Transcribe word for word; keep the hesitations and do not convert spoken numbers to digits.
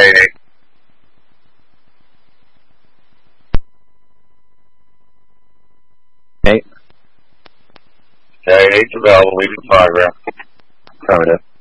eight eight. Eight. Okay, eight's available. Leaving five, Graham. Affirmative.